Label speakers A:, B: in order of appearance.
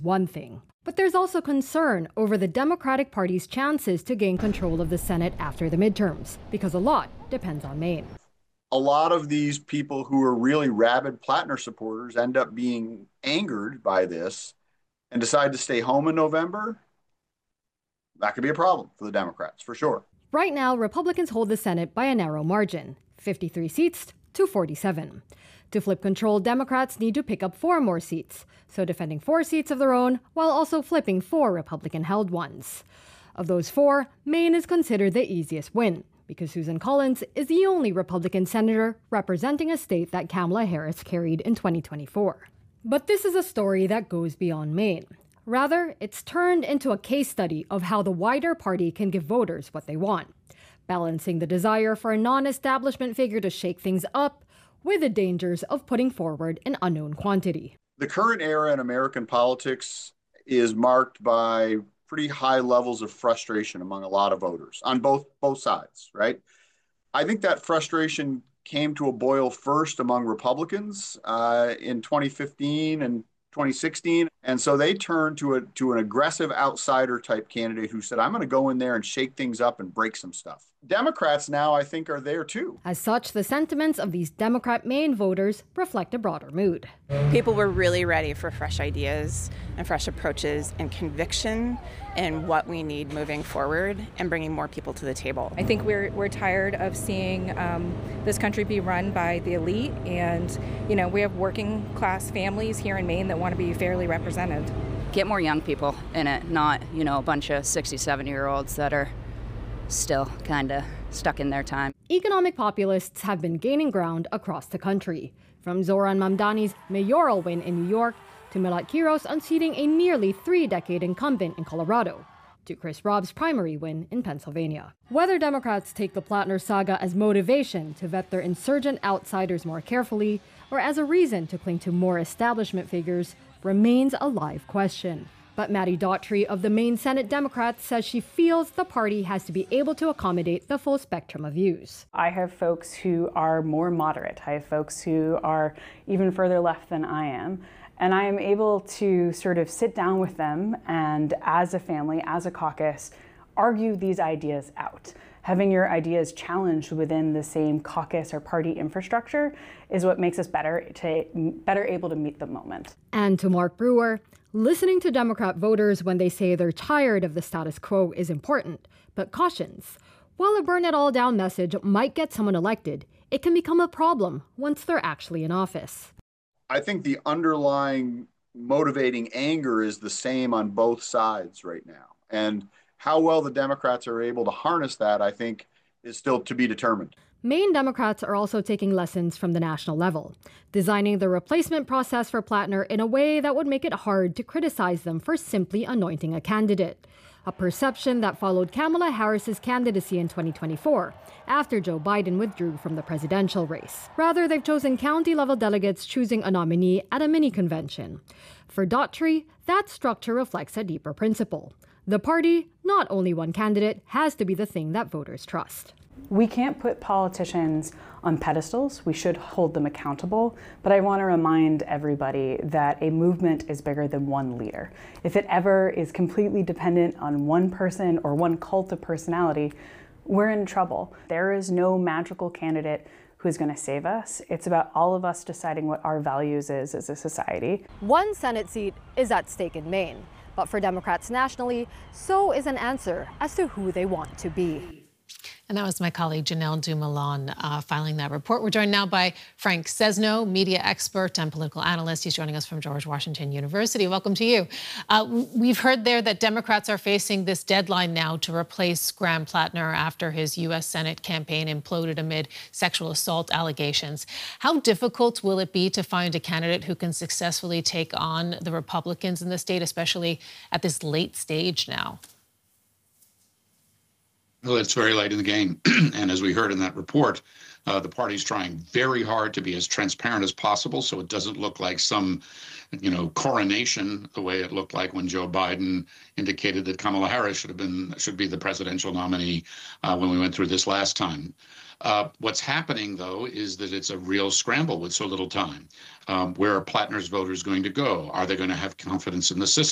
A: one thing. But there's also concern over the Democratic Party's chances to gain control of the Senate after the midterms, because a lot depends on Maine.
B: A lot of these people who are really rabid Plattner supporters end up being angered by this and decide to stay home in November. That could be a problem for the Democrats, for sure.
A: Right now, Republicans hold the Senate by a narrow margin, 53 seats to 47. To flip control, Democrats need to pick up 4 more seats, so defending 4 seats of their own while also flipping 4 Republican-held ones. Of those 4, Maine is considered the easiest win, because Susan Collins is the only Republican senator representing a state that Kamala Harris carried in 2024. But this is a story that goes beyond Maine. Rather, it's turned into a case study of how the wider party can give voters what they want, balancing the desire for a non-establishment figure to shake things up with the dangers of putting forward an unknown quantity.
B: The current era in American politics is marked by pretty high levels of frustration among a lot of voters on both sides, right? I think that frustration came to a boil first among Republicans in 2015 and 2016. And so they turned to an aggressive outsider type candidate who said, I'm going to go in there and shake things up and break some stuff. Democrats now, I think, are there too.
A: As such, the sentiments of these Democrat Maine voters reflect a broader mood.
C: People were really ready for fresh ideas and fresh approaches and conviction in what we need moving forward and bringing more people to the table.
D: I think we're tired of seeing this country be run by the elite, and we have working class families here in Maine that want to be fairly represented.
E: Get more young people in it, not a bunch of 67-year-olds that are still kind of stuck in their time.
A: Economic populists have been gaining ground across the country, from Zoran Mamdani's mayoral win in New York to Milat Kiros unseating a nearly 3-decade incumbent in Colorado, to Chris Robb's primary win in Pennsylvania. Whether Democrats take the Plattner saga as motivation to vet their insurgent outsiders more carefully or as a reason to cling to more establishment figures remains a live question. But Maddie Daughtry of the Maine Senate Democrats says she feels the party has to be able to accommodate the full spectrum of views.
F: I have folks who are more moderate. I have folks who are even further left than I am. And I am able to sort of sit down with them and, as a family, as a caucus, argue these ideas out. Having your ideas challenged within the same caucus or party infrastructure is what makes us better able to meet the moment.
A: And to Mark Brewer, listening to Democrat voters when they say they're tired of the status quo is important, but cautions. While a burn it all down message might get someone elected, it can become a problem once they're actually in office.
B: I think the underlying motivating anger is the same on both sides right now. And how well the Democrats are able to harness that, I think, is still to be determined.
A: Maine Democrats are also taking lessons from the national level, designing the replacement process for Plattner in a way that would make it hard to criticize them for simply anointing a candidate, a perception that followed Kamala Harris's candidacy in 2024 after Joe Biden withdrew from the presidential race. Rather, they've chosen county-level delegates choosing a nominee at a mini-convention. For Daughtry, that structure reflects a deeper principle. The party, not only one candidate, has to be the thing that voters trust.
F: We can't put politicians on pedestals. We should hold them accountable. But I want to remind everybody that a movement is bigger than one leader. If it ever is completely dependent on one person or one cult of personality, we're in trouble. There is no magical candidate who's going to save us. It's about all of us deciding what our values is as a society.
A: One Senate seat is at stake in Maine. But for Democrats nationally, so is an answer as to who they want to be.
G: And that was my colleague Janelle Dumoulin filing that report. We're joined now by Frank Sesno, media expert and political analyst. He's joining us from George Washington University. Welcome to you. We've heard there that Democrats are facing this deadline now to replace Graham Plattner after his U.S. Senate campaign imploded amid sexual assault allegations. How difficult will it be to find a candidate who can successfully take on the Republicans in the state, especially at this late stage now?
H: Well, it's very late in the game. And as we heard in that report, the party's trying very hard to be as transparent as possible so it doesn't look like some, coronation the way it looked like when Joe Biden indicated that Kamala Harris should be the presidential nominee when we went through this last time. What's happening, though, is that it's a real scramble with so little time. Where are Plattner's voters going to go? Are they going to have confidence in the system?